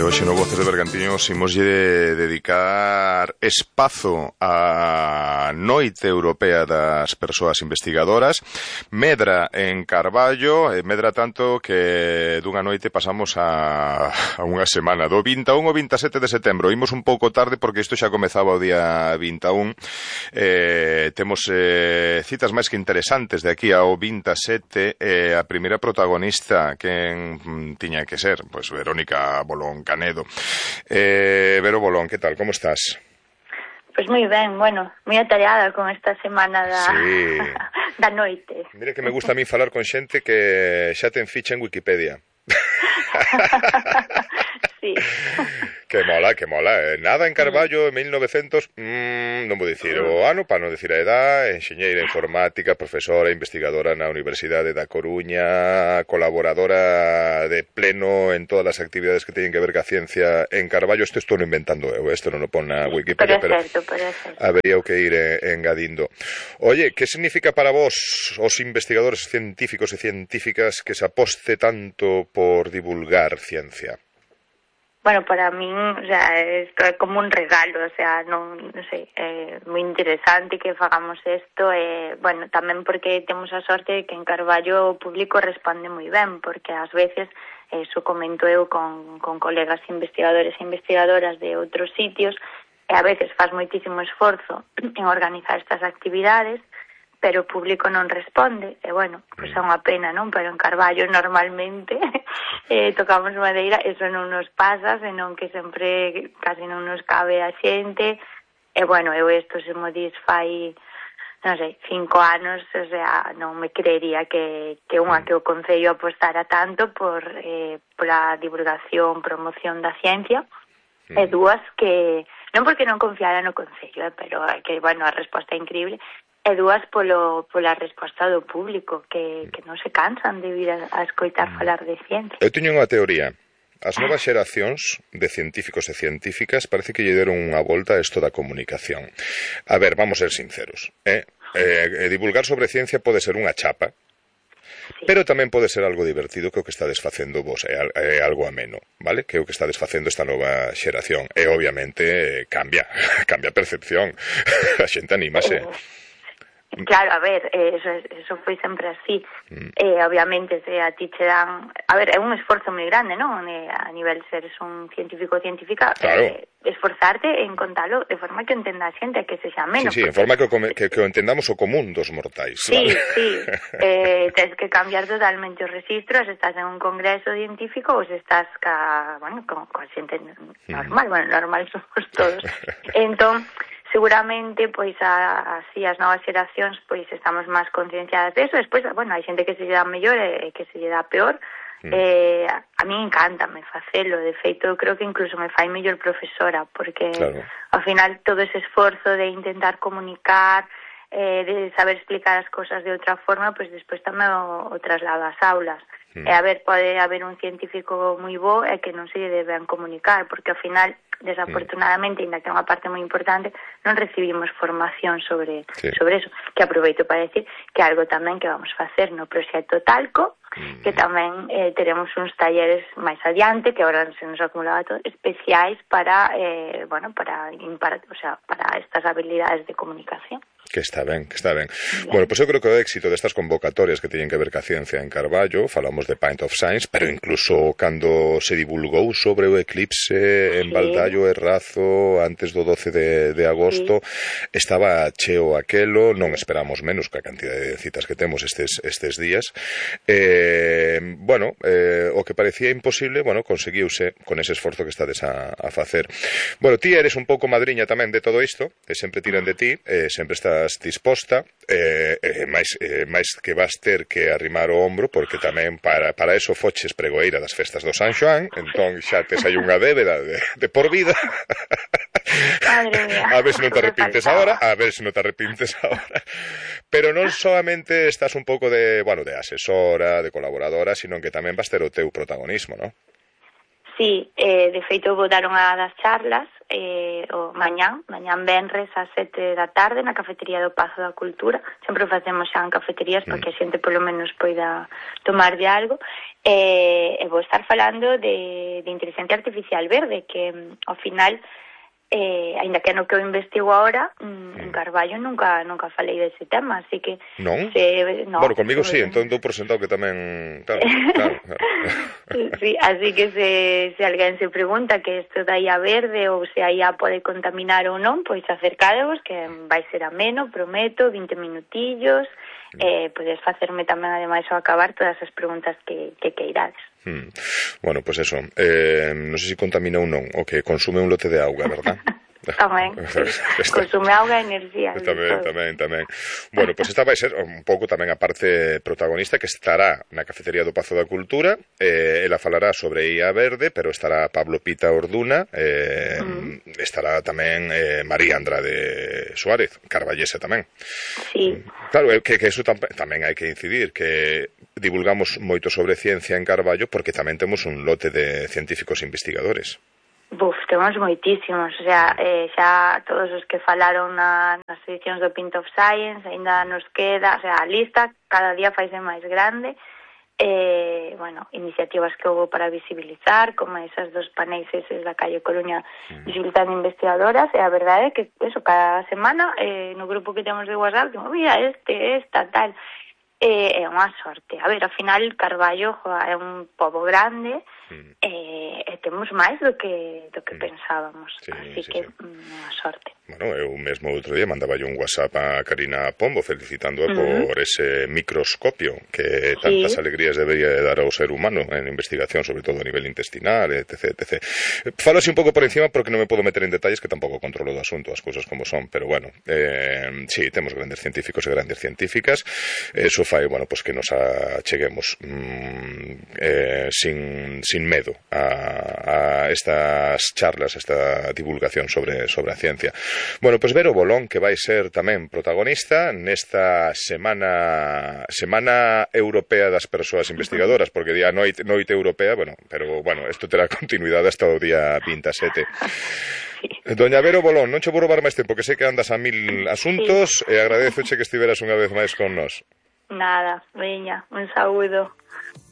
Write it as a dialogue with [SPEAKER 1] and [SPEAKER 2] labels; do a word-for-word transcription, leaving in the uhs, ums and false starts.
[SPEAKER 1] hoxe no Voces de Bergantiños imos de dedicar espazo á Noite Europea das Persoas Investigadoras. Medra en Carballo, medra tanto que dunha noite pasamos a, a unha semana, do vinta e un ao vinta e sete de setembro. Imos un pouco tarde porque isto xa comezaba o día vinta e un. Eh, temos eh, citas máis que interesantes de aquí ao vinta e sete. Eh, a primeira protagonista que mm, tiña que ser, pois, Verónica Bolón Canedo. Eh, Vero Bolón, que tal? Como estás?
[SPEAKER 2] Pois moi ben, bueno, moi atareada con esta semana da,
[SPEAKER 1] sí.
[SPEAKER 2] da noite.
[SPEAKER 1] Mire que me gusta a mí falar con xente que xa ten ficha en Wikipedia.
[SPEAKER 2] Sí.
[SPEAKER 1] Que mola, que mola. Eh, nada en Carballo en mil novecientos, mmm, non vou dicir o ano, para non dicir a edad, enxeñeira informática, profesora, investigadora na Universidade da Coruña, colaboradora de pleno en todas as actividades que teñen que ver ca ciencia en Carballo. Isto estou non inventando eu, isto non o pon na Wikipedia,
[SPEAKER 2] pero, é certo, pero é certo.
[SPEAKER 1] Habería que ir eh, engadindo. Oye, que significa para vos, os investigadores científicos e científicas, que se aposte tanto por divulgar ciencia?
[SPEAKER 2] Bueno, para min, o sea, esto é como un regalo, o sea, non, non sei, é moi interesante que fagamos isto, e, bueno, tamén porque temos a sorte de que en Carballo o público responde moi ben, porque ás veces, eso comento eu con, con colegas investigadores e investigadoras de outros sitios, e a veces faz moitísimo esforzo en organizar estas actividades, pero o público non responde, e bueno, pois é unha pena, non? Pero en Carballo normalmente eh, tocamos madeira, eso non nos pasa, senón que sempre casi non nos cabe a xente, e bueno, eu isto se mo dis fai, non sei, cinco anos, o sea, non me creería que, que unha que o Concello apostara tanto por eh, pola divulgación, promoción da ciencia, mm. e dúas que, non porque non confiara no Concello, eh, pero que, bueno, a resposta é increíble, e dúas polo, pola resposta do público, que, que non se cansan de vir a, a escoitar falar de ciencia.
[SPEAKER 1] Eu teño unha teoría. As novas xeracións de científicos e científicas parece que lle deron unha volta a isto da comunicación. A ver, vamos ser sinceros. Eh? Eh, divulgar sobre ciencia pode ser unha chapa, sí, pero tamén pode ser algo divertido, que o que estades facendo vos é, é algo ameno, vale? Que o que estades facendo esta nova xeración. E obviamente cambia, cambia a percepción. A xente anímase.
[SPEAKER 2] Claro, a ver, eh, eso, eso foi sempre así. Mm. Eh, obviamente, se a ti che dan... A ver, é un esforzo moi grande, non? Eh, a nivel seres un científico ou científica, claro. eh, esforzarte en contalo de forma que entenda a xente, que se xa menos.
[SPEAKER 1] Sí, sí, porque... en forma que o, que, que o entendamos o común dos mortais.
[SPEAKER 2] Sí, vale? Sí. Eh, tens que cambiar totalmente os registros, se estás en un congreso científico ou se estás ca, bueno, con, con xente normal. Mm. Bueno, normal somos todos. Entón... seguramente, pois, a, así, as novas xeracións, pois, estamos máis concienciadas de eso. Despois, bueno, hai xente que se lle dá mellor e que se lle dá peor. Mm. Eh, a mí encántame facelo. De feito, eu creo que incluso me fai mellor profesora, porque, claro, ao final, todo ese esforzo de intentar comunicar, eh, de saber explicar as cosas de outra forma, pois, despois tamén o, o traslado ás aulas. Mm. E, a ver, pode haber un científico moi bo e que non se lle debean comunicar, porque, ao final, desafortunadamente, ainda que é unha parte moi importante, non recibimos formación sobre, sí, sobre eso, que aproveito para decir que algo tamén que vamos facer no proxecto Talco, mm. que tamén eh, teremos uns talleres máis adiante, que agora se nos acumulaba todo, especiais para, eh, bueno, para, para, o sea, para estas habilidades de comunicación.
[SPEAKER 1] Que está ben, que está ben. Bien. Bueno, pois pues eu creo que o éxito destas convocatorias que teñen que ver ca ciencia en Carballo, falamos de Pint of Science, pero incluso cando se divulgou sobre o eclipse en sí. Baldallo e Razo antes do doce de agosto, sí, estaba cheo aquelo, non esperamos menos que a cantidade de citas que temos estes, estes días. Eh, bueno, eh, o que parecía imposible, bueno, conseguiuse con ese esforzo que estades a, a facer. Bueno, ti eres un pouco madriña tamén de todo isto, e sempre tiran de ti, eh, sempre estás disposta, eh, eh, máis, eh, máis que vas ter que arrimar o ombro, porque tamén para, para eso foches pregoeira das festas do San Xoán, entón xa tes aí unha débeda de, de por vida.
[SPEAKER 2] Madre mía.
[SPEAKER 1] A ver se non te arrepintes agora, a ver se non te arrepintes agora. Pero non solamente estás un pouco de, bueno, de asesora, de colaboradora, sino que tamén vas ter o teu protagonismo, non?
[SPEAKER 2] Sí, eh, de feito botaron a das charlas eh, o mañán, mañán venres ás sete da tarde na cafetería do Pazo da Cultura. Sempre facemos xa en cafeterías mm. para que a xente polo menos poida tomar de algo. Eh, e vou estar falando de, de inteligencia artificial verde, que ao final, eh, ainda que no que eu investigo agora, mm. en Carballo nunca nunca falei dese tema, así que...
[SPEAKER 1] Non?
[SPEAKER 2] Se, no
[SPEAKER 1] bueno, conmigo sí, entón dou por sentado que tamén... Claro, claro, claro.
[SPEAKER 2] Sí, así que se, se alguén se pregunta que isto da ia verde ou se a I A pode contaminar ou non, pois acercadevos, que vai ser ameno, prometo, vinte minutillos, eh, podes facerme tamén ademais ao acabar todas as preguntas que, que queirades.
[SPEAKER 1] Hmm. Bueno, pues eso, eh, non sei se contamina ou non, o que consume un lote de auga, verdad?
[SPEAKER 2] Tamén, consume auga e enerxía.
[SPEAKER 1] Tamén, tamén, tamén. Bueno, pois pues esta vai ser un pouco tamén a parte protagonista que estará na cafetería do Pazo da Cultura. Eh, ela falará sobre I A verde, pero estará Pablo Pita Orduna, eh, mm. estará tamén eh, María Andrade Suárez, carballesa tamén.
[SPEAKER 2] Sí.
[SPEAKER 1] Claro, que, que eso tam tamén hai que incidir, que divulgamos moito sobre ciencia en Carballo porque tamén temos un lote de científicos investigadores.
[SPEAKER 2] Buf, temos moitísimos, o sea, eh, xa todos os que falaron na, nas edicións do Pint of Science, ainda nos queda, o sea, a lista cada día faise máis grande, eh, bueno, iniciativas que houve para visibilizar, como esas dos panéis eses da calle Coruña visibilizando investigadoras, e a verdade é que, eso, cada semana, eh, no grupo que temos de WhatsApp, digo, mira, este, esta, tal, eh, é unha sorte. A ver, ao final, Carballo joa, é un pobo grande, mm. eh, e temos máis do que do que mm. pensábamos, sí, así sí, que sí. Unha sorte.
[SPEAKER 1] Bueno, eu mesmo outro día mandaba yo un WhatsApp a Karina Pombo felicitándoa mm. por ese microscopio que tantas sí. alegrías debería de dar ao ser humano en investigación, sobre todo a nivel intestinal, etc, etcétera. Falo así un pouco por encima porque non me podo meter en detalles que tampouco controlo do asunto, as cousas como son, pero bueno, eh, sí, temos grandes científicos e grandes científicas, eso fai, bueno, pues que nos acheguemos mmm, eh, sin, sin medo a, a estas charlas, a esta divulgación sobre, sobre a ciencia. Bueno, pois pues Vero Bolón, que vai ser tamén protagonista nesta semana semana europea das persoas investigadoras, porque día noite, noite europea, bueno, pero bueno, isto terá continuidade hasta o día veintisiete. Doña Vero Bolón, non che vou roubar máis tempo, que sei que andas a mil asuntos, sí. E agradezoche que estiveras unha vez máis con nós.
[SPEAKER 2] Nada, veña, un saúdo.